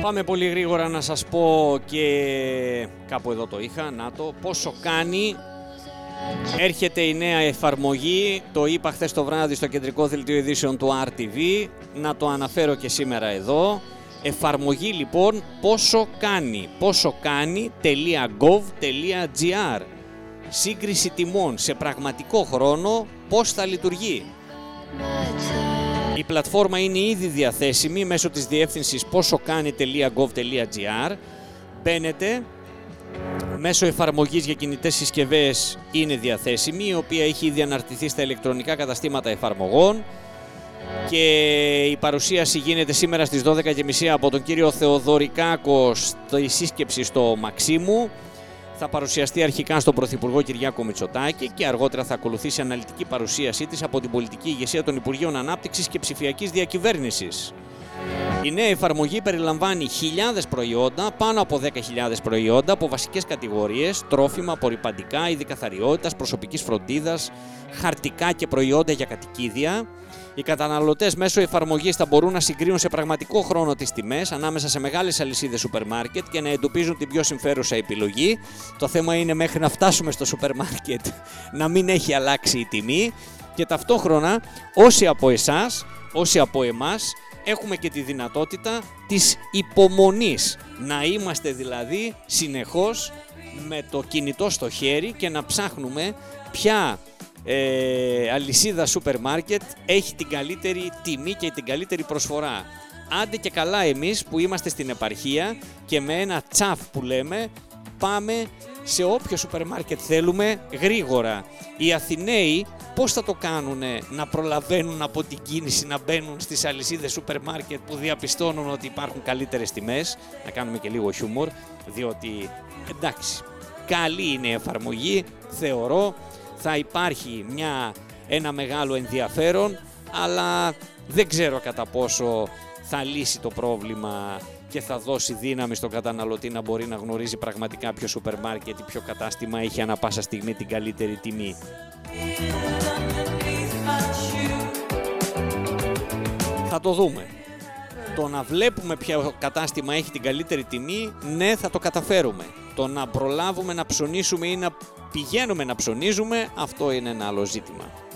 Πάμε πολύ γρήγορα να σας πω και κάπου εδώ το είχα, να το, πόσο κάνει. Έρχεται η νέα εφαρμογή, το είπα χθες το βράδυ στο κεντρικό δελτίο ειδήσεων του RTV, να το αναφέρω και σήμερα εδώ. Εφαρμογή λοιπόν πόσο κάνει.gov.gr. Σύγκριση τιμών σε πραγματικό χρόνο, πώς θα λειτουργεί. Η πλατφόρμα είναι ήδη διαθέσιμη μέσω της διεύθυνσης ποσοκάνει.gov.gr. Μπαίνετε, μέσω εφαρμογής για κινητές συσκευές είναι διαθέσιμη, η οποία έχει ήδη αναρτηθεί στα ηλεκτρονικά καταστήματα εφαρμογών και η παρουσίαση γίνεται σήμερα στις 12.30 από τον κύριο Θεοδωρικάκο στη σύσκεψη στο Μαξίμου. Θα παρουσιαστεί αρχικά στον Πρωθυπουργό Κυριάκο Μητσοτάκη και αργότερα θα ακολουθήσει αναλυτική παρουσίασή της από την πολιτική ηγεσία των Υπουργείων Ανάπτυξης και Ψηφιακής Διακυβέρνησης. Η νέα εφαρμογή περιλαμβάνει χιλιάδες προϊόντα, πάνω από 10.000 προϊόντα από βασικές κατηγορίες, τρόφιμα, απορρυπαντικά, είδη καθαριότητας, προσωπικής φροντίδας, χαρτικά και προϊόντα για κατοικίδια. Οι καταναλωτές μέσω εφαρμογής θα μπορούν να συγκρίνουν σε πραγματικό χρόνο τις τιμές ανάμεσα σε μεγάλες αλυσίδες σούπερ μάρκετ και να εντοπίζουν την πιο συμφέρουσα επιλογή. Το θέμα είναι μέχρι να φτάσουμε στο σούπερ μάρκετ να μην έχει αλλάξει η τιμή και ταυτόχρονα όσοι από εμάς έχουμε και τη δυνατότητα της υπομονής, να είμαστε δηλαδή συνεχώς με το κινητό στο χέρι και να ψάχνουμε ποια αλυσίδα σούπερ μάρκετ έχει την καλύτερη τιμή και την καλύτερη προσφορά. Άντε και καλά εμείς που είμαστε στην επαρχία και με ένα τσαφ που λέμε πάμε σε όποιο σούπερ μάρκετ θέλουμε γρήγορα. Οι Αθηναίοι πώς θα το κάνουνε να προλαβαίνουν από την κίνηση να μπαίνουν στις αλυσίδες σούπερ μάρκετ που διαπιστώνουν ότι υπάρχουν καλύτερες τιμές? Να κάνουμε και λίγο χιούμορ, διότι εντάξει, καλή είναι η εφαρμογή, θεωρώ. Θα υπάρχει ένα μεγάλο ενδιαφέρον, αλλά δεν ξέρω κατά πόσο θα λύσει το πρόβλημα και θα δώσει δύναμη στον καταναλωτή να μπορεί να γνωρίζει πραγματικά ποιο σούπερ μάρκετ ή ποιο κατάστημα έχει ανά πάσα στιγμή την καλύτερη τιμή. Θα το δούμε. Το να βλέπουμε ποιο κατάστημα έχει την καλύτερη τιμή, ναι, θα το καταφέρουμε. Το να προλάβουμε να ψωνίσουμε ή να πηγαίνουμε να ψωνίζουμε, αυτό είναι ένα άλλο ζήτημα.